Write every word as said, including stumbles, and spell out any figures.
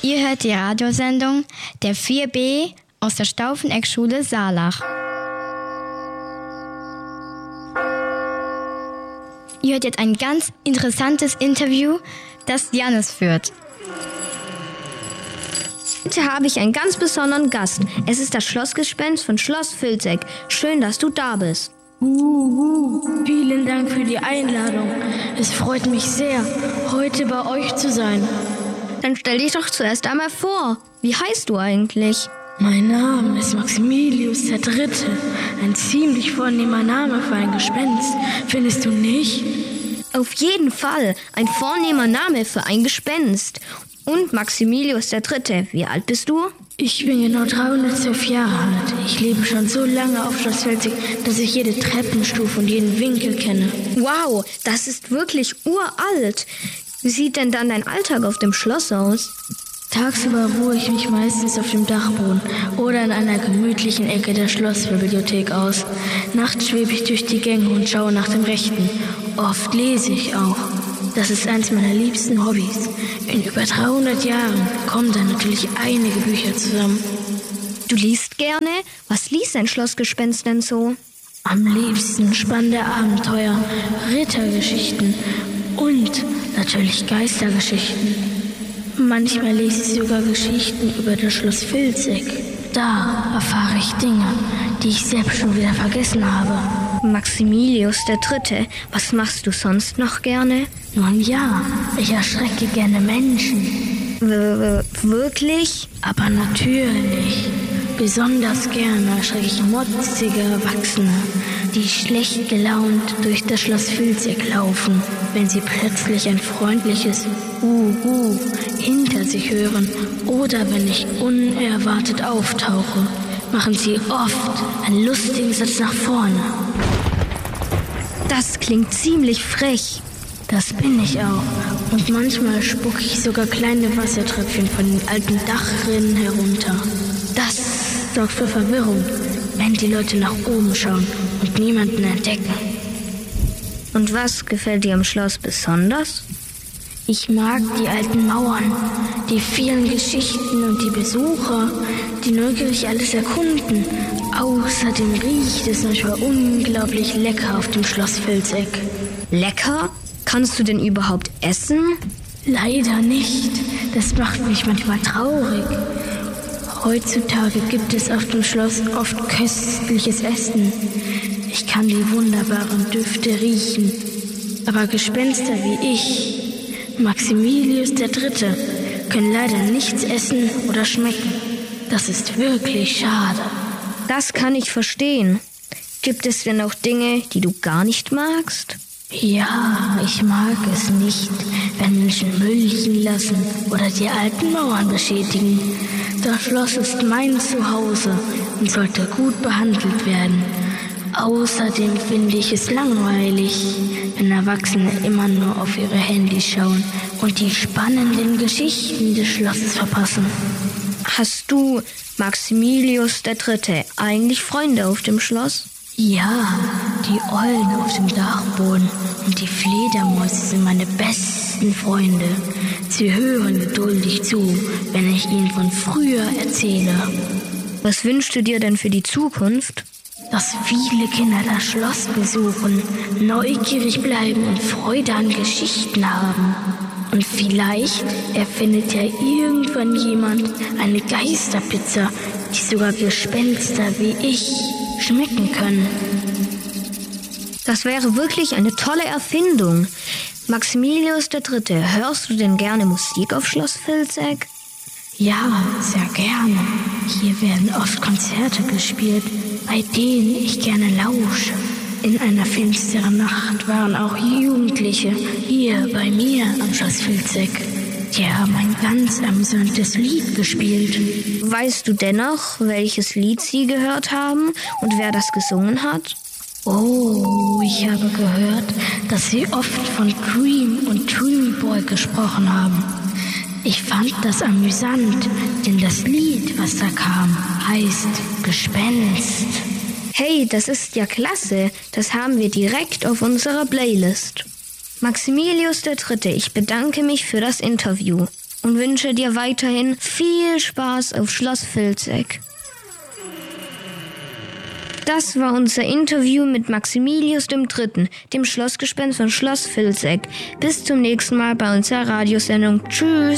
Ihr hört die Radiosendung der vier B aus der Staufeneck-Schule Saarlach. Ihr hört jetzt ein ganz interessantes Interview, das Jannis führt. Heute habe ich einen ganz besonderen Gast. Es ist das Schlossgespenst von Schloss Vilseck. Schön, dass du da bist. Uh, uh, vielen Dank für die Einladung. Es freut mich sehr, heute bei euch zu sein. Dann stell dich doch zuerst einmal vor. Wie heißt du eigentlich? Mein Name ist Maximilius der Dritte. Ein ziemlich vornehmer Name für ein Gespenst. Findest du nicht? Auf jeden Fall. Ein vornehmer Name für ein Gespenst. Und Maximilius der Dritte, wie alt bist du? Ich bin genau dreihundertzwölf Jahre alt. Ich lebe schon so lange auf Schloss Vilseck, dass ich jede Treppenstufe und jeden Winkel kenne. Wow, das ist wirklich uralt. Wie sieht denn dann dein Alltag auf dem Schloss aus? Tagsüber ruhe ich mich meistens auf dem Dachboden oder in einer gemütlichen Ecke der Schlossbibliothek aus. Nachts schwebe ich durch die Gänge und schaue nach dem Rechten. Oft lese ich auch. Das ist eines meiner liebsten Hobbys. In über dreihundert Jahren kommen da natürlich einige Bücher zusammen. Du liest gerne? Was liest ein Schlossgespenst denn so? Am liebsten spannende Abenteuer, Rittergeschichten und natürlich Geistergeschichten. Manchmal lese ich sogar Geschichten über das Schloss Vilseck. Da erfahre ich Dinge, die ich selbst schon wieder vergessen habe. Maximilius der Dritte, was machst du sonst noch gerne? Nun ja, ich erschrecke gerne Menschen. W- wirklich? Aber natürlich. Besonders gerne erschrecke ich motzige Erwachsene, die schlecht gelaunt durch das Schloss Vilseck laufen, wenn sie plötzlich ein freundliches Uhu hinter sich hören oder wenn ich unerwartet auftauche, machen sie oft einen lustigen Satz nach vorne. Das klingt ziemlich frech. Das bin ich auch. Und manchmal spucke ich sogar kleine Wassertröpfchen von den alten Dachrinnen herunter. Das sorgt für Verwirrung, wenn die Leute nach oben schauen und niemanden entdecken. Und was gefällt dir am Schloss besonders? Ich mag die alten Mauern, die vielen Geschichten und die Besucher, die neugierig alles erkunden. Außerdem riecht es manchmal unglaublich lecker auf dem Schloss Vilseck. Lecker? Kannst du denn überhaupt essen? Leider nicht. Das macht mich manchmal traurig. Heutzutage gibt es auf dem Schloss oft köstliches Essen. Ich kann die wunderbaren Düfte riechen. Aber Gespenster wie ich, Maximilius der Dritte, können leider nichts essen oder schmecken. Das ist wirklich schade. Das kann ich verstehen. Gibt es denn auch Dinge, die du gar nicht magst? Ja, ich mag es nicht, wenn Menschen Müll liegen lassen oder die alten Mauern beschädigen. Das Schloss ist mein Zuhause und sollte gut behandelt werden. Außerdem finde ich es langweilig, wenn Erwachsene immer nur auf ihre Handys schauen und die spannenden Geschichten des Schlosses verpassen. Hast du, Maximilius der Dritte, eigentlich Freunde auf dem Schloss? Ja, die Eulen auf dem Dachboden und die Fledermäuse sind meine besten Freunde. Sie hören geduldig zu, wenn ich ihnen von früher erzähle. Was wünschst du dir denn für die Zukunft? Dass viele Kinder das Schloss besuchen, neugierig bleiben und Freude an Geschichten haben. Und vielleicht erfindet ja irgendwann jemand eine Geisterpizza, die sogar Gespenster wie ich schmecken können. Das wäre wirklich eine tolle Erfindung. Maximilius der Dritte, hörst du denn gerne Musik auf Schloss Vilseck? Ja, sehr gerne. Hier werden oft Konzerte gespielt, bei denen ich gerne lausche. In einer finsteren Nacht waren auch Jugendliche hier bei mir am Schloss Vilseck. Die haben ein ganz amüsantes Lied gespielt. Weißt du dennoch, welches Lied sie gehört haben und wer das gesungen hat? Oh, ich habe gehört, dass sie oft von Dream und Dream Boy gesprochen haben. Ich fand das amüsant, denn das Lied, was da kam, heißt Gespenst. Hey, das ist ja klasse. Das haben wir direkt auf unserer Playlist. Maximilius der Dritte, ich bedanke mich für das Interview. und wünsche dir weiterhin viel Spaß auf Schloss Filzek. Das war unser Interview mit Maximilius dem Dritten, dem Schlossgespenst von Schloss Filzek. Bis zum nächsten Mal bei unserer Radiosendung. Tschüss!